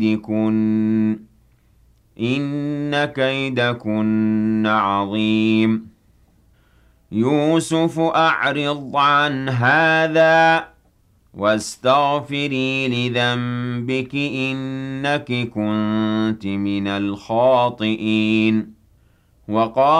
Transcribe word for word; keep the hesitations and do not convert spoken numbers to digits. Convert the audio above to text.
كيدكن إن كيدكن عظيم يوسف أعرض عن هذا واستغفري لذنبك إنك كنت من الخاطئين وقال